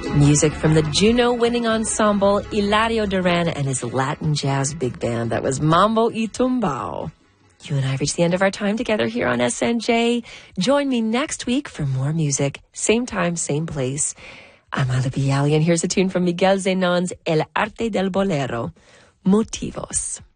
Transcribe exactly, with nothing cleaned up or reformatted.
Music from the Juno-winning ensemble Hilario Duran and his Latin jazz big band. That was Mambo y Tumbao. You and I reached the end of our time together here on S N J. Join me next week for more music. Same time, same place. I'm Ala Bialy, and here's a tune from Miguel Zenon's El Arte del Bolero, Motivos.